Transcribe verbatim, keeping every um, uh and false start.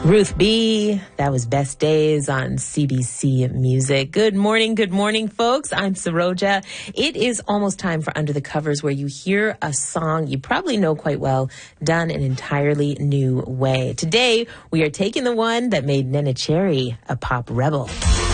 Ruth B., that was Best Days on C B C Music. Good morning, good morning, folks. I'm Saroja. It is almost time for Under the Covers, where you hear a song you probably know quite well, done an entirely new way. Today, we are taking the one that made Nene Cherry a pop rebel.